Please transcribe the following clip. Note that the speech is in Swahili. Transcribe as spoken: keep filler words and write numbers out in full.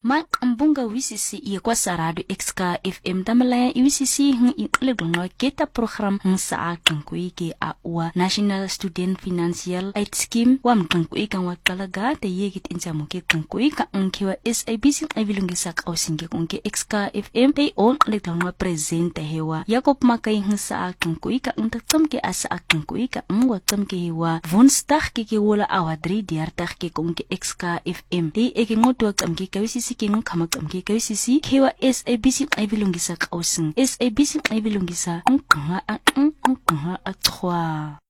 Ma ambunga wisisi iya kwa sarado X K F M tamalaya iwisisi hung iqleglonga keta program hung saa kankui ke a ua National Student Financial Aid Scheme wa mkankui kan wakalaga te yegit insamu ke kankui ka unkewa S A B C ivilungisa kausinge kunke X K F M te on leglonga presente hewa Jacob makai hung saa kankui ka untaksam ke asa kankui ka umwa tsam ke hewa Woensdag ke ke wola awa drie dertig ke kunke X K F M te eke ngoto tsam ke kawisisi kinung kamak amke kawisisi kewa S A B C ivilungisa kausin S A B C ivilungisa ngkanga a ngkanga a trois